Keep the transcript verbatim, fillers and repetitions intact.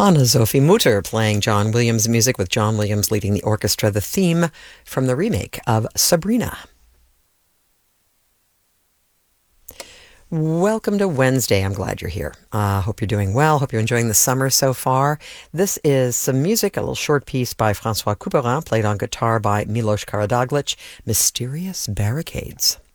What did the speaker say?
Anna-Sophie Mutter playing John Williams music with John Williams leading the orchestra, the theme from the remake of Sabrina. Welcome to Wednesday. I'm glad you're here. I uh, hope you're doing well. Hope you're enjoying the summer so far. This is some music, a little short piece by François Couperin, played on guitar by Milos Karadaglic, Mysterious Barricades.